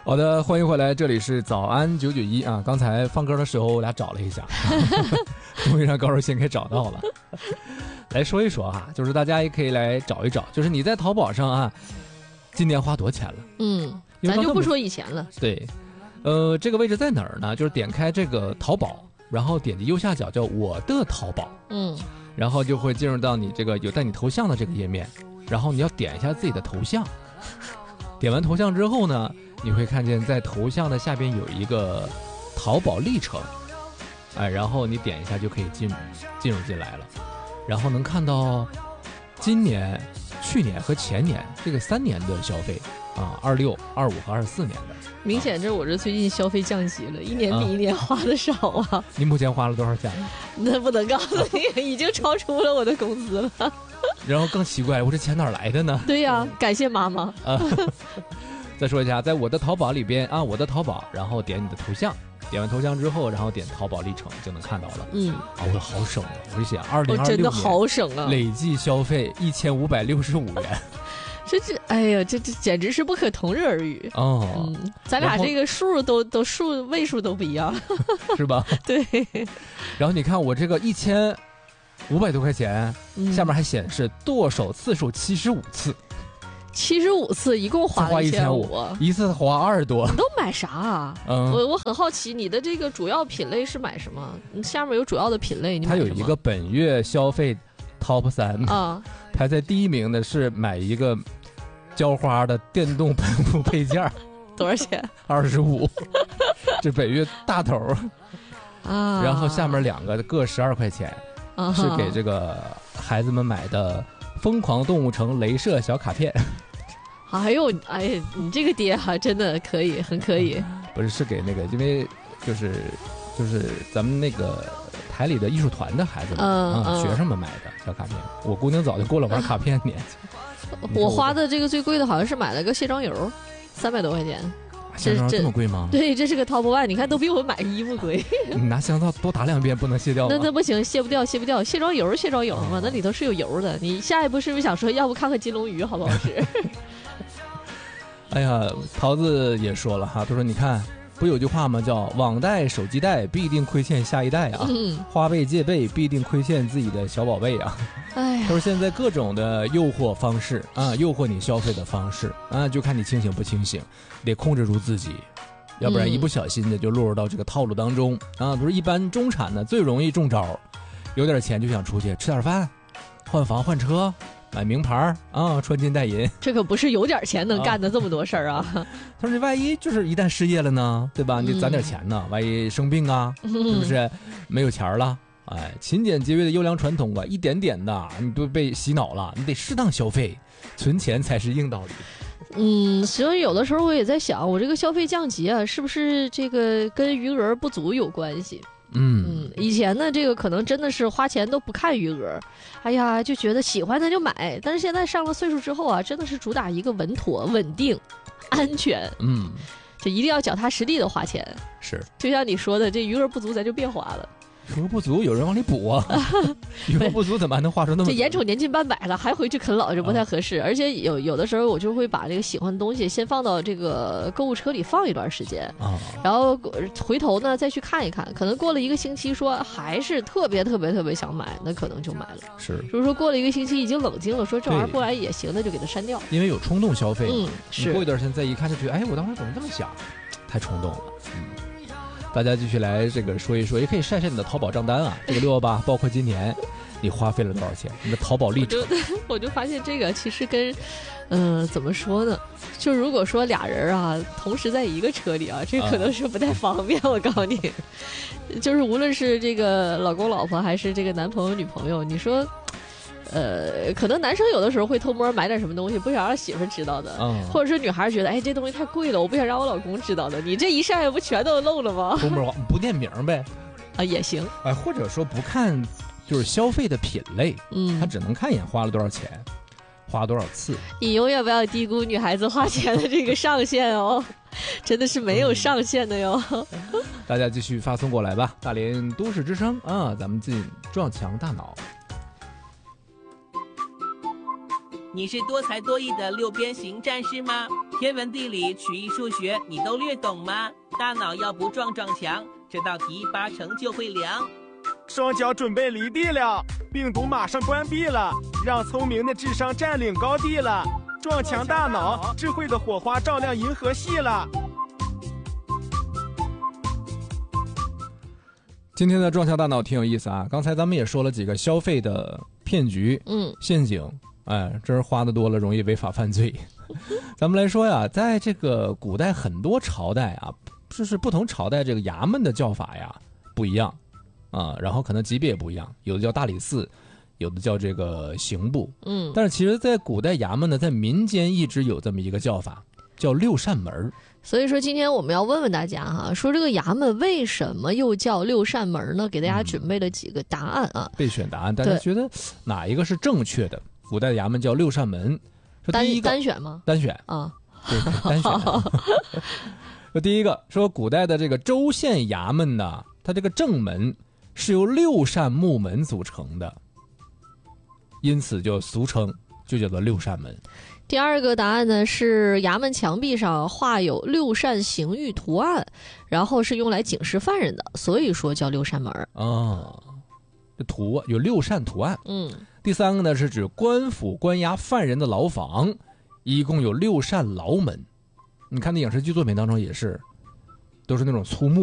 好的，欢迎回来，这里是早安991啊。刚才放歌的时候，我俩找了一下，终于让高手先给找到了。来说一说哈，就是大家也可以来找一找，就是你在淘宝上啊，今年花多少钱了？ 咱就不说以前了。 对，这个位置在哪儿呢？就是点开这个淘宝，然后点击右下角叫我的淘宝，然后就会进入到你这个有带你头像的这个页面，然后你要点一下自己的头像，点完头像之后呢，你会看见在头像的下边有一个淘宝历程，然后你点一下就可以进入进来了，然后能看到今年、去年和前年这个3年的消费啊，26、25和24年的。 明显这我这最近消费降级了，一年比一年花的少啊。 你目前花了多少钱？ 那不能告诉你，已经超出了我的工资了。 然后更奇怪，我这钱哪儿来的呢？ 对呀，感谢妈妈。 再说一下，在我的淘宝里边啊，我的淘宝，然后点你的头像，点完头像之后，然后点淘宝历程就能看到了。我好省啊！我就写2026 真的好省啊， 累计消费1565元。 哎呀，这简直是不可同日而语哦。咱俩这个数都数位数都不一样， 是吧？ 对。 然后你看我这个1500多块钱，下面还显示剁手次数75次。 75次，一共花了1500， 一次花20多。 你都买啥啊？我很好奇，你的这个主要品类是买什么？你下面有主要的品类，你买什么？ 它有一个本月消费 Top 3啊，排在第1名的是买一个浇花的电动喷雾配件， 多少钱 ？25，这本月大头啊。 然后下面2个各12块钱，是给这个孩子们买的疯狂动物城镭射小卡片。 哎呀，你这个爹还真的可以，很可以。 不是，是给那个，因为就是咱们那个台里的艺术团的孩子们学生们买的小卡片。我姑娘早就过了玩卡片年纪。 我花的这个最贵的好像是买了个卸妆油，300多块钱。 卸妆这么贵吗？ 对，这是个 Top One， 你看都比我买衣服贵。 你拿香皂多打2遍不能卸掉吗？ 那不行，卸不掉。卸妆油嘛，那里头是有油的。你下一步是不是想说，要不看看金龙鱼好不好使？ 哎呀，桃子也说了哈，他说你看，不有句话吗？叫网贷手机贷必定亏欠下一代啊，花呗借呗必定亏欠自己的小宝贝啊。他说现在各种的诱惑方式啊，诱惑你消费的方式啊，就看你清醒不清醒，得控制住自己，要不然一不小心的就落入到这个套路当中啊。比如一般中产呢最容易中招，有点钱就想出去吃点饭，换房换车，买名牌啊，穿金戴银。 这可不是有点钱能干的这么多事儿啊。 他说你万一就是一旦失业了呢，对吧？你得攒点钱呢，万一生病啊，是不是没有钱了？勤俭节约的优良传统啊，一点点的你都被洗脑了，你得适当消费，存钱才是硬道理。 所以有的时候我也在想，我这个消费降级啊，是不是这个跟余额不足有关系？以前呢，这个可能真的是花钱都不看余额，哎呀，就觉得喜欢他就买。但是现在上了岁数之后啊，真的是主打一个稳妥、稳定、安全。就一定要脚踏实地的花钱。 是， 就像你说的，这余额不足咱就别花了。 余额不足有人往里补啊，余额不足怎么还能花出那么多？ 这眼瞅年近半百了，还回去啃老就不太合适。而且有的时候我就会把这个喜欢的东西先放到这个购物车里放一段时间，然后回头呢再去看一看。可能过了1个星期，说还是特别想买，那可能就买了。 是， 就是说过了1个星期已经冷静了，说这玩意儿不然也行，那就给它删掉。 因为有冲动消费， 是过一段时间再一看就觉得，哎，我当时怎么这么想，太冲动了。大家继续来这个说一说，也可以晒晒你的淘宝账单啊。这个618包括今年你花费了多少钱？你的淘宝历程。 我就发现这个其实跟，怎么说呢？就如果说俩人啊同时在一个车里啊，这可能是不太方便。我告诉你，就是无论是这个老公老婆还是这个男朋友女朋友，你说。可能男生有的时候会偷摸买点什么东西，不想让媳妇知道的，或者是女孩觉得，哎，这东西太贵了，我不想让我老公知道的。你这一晒不全都漏了吗？ 偷摸不念名呗， 也行。 或者说不看就是消费的品类，他只能看一眼花了多少钱，花多少次。 你永远不要低估女孩子花钱的这个上限哦，真的是没有上限的哟。 大家继续发送过来吧，大连都市之声啊，咱们进撞墙大脑。 你是多才多艺的六边形战士吗？天文地理、曲艺数学你都略懂吗？大脑要不撞墙，这道题8成就会凉。 双脚准备离地了，病毒马上关闭了，让聪明的智商占领高地了。撞墙大脑，智慧的火花照亮银河系了。 今天的撞墙大脑挺有意思啊，刚才咱们也说了几个消费的骗局、陷阱，哎，这是花的多了容易违法犯罪。咱们来说呀，在这个古代很多朝代啊，就是不同朝代这个衙门的叫法呀不一样啊，然后可能级别也不一样，有的叫大理寺，有的叫这个刑部，但是其实在古代衙门呢，在民间一直有这么一个叫法，叫六扇门。 所以说今天我们要问问大家哈，说这个衙门为什么又叫六扇门呢？给大家准备了几个答案啊， 备选答案，大家觉得哪一个是正确的？古代的衙门叫六扇门，说第一个单选吗？ 单选啊， 对，单选。说第一个，说古代的这个州县衙门呢，它这个正门是由6扇木门组成的，因此就俗称就叫做六扇门。 第二个答案呢是衙门墙壁上画有6扇刑狱图案，然后是用来警示犯人的，所以说叫六扇门。 这图有6扇图案。第三个呢是指官府关押犯人的牢房，一共有6扇牢门。你看那影视剧作品当中也是，都是那种粗木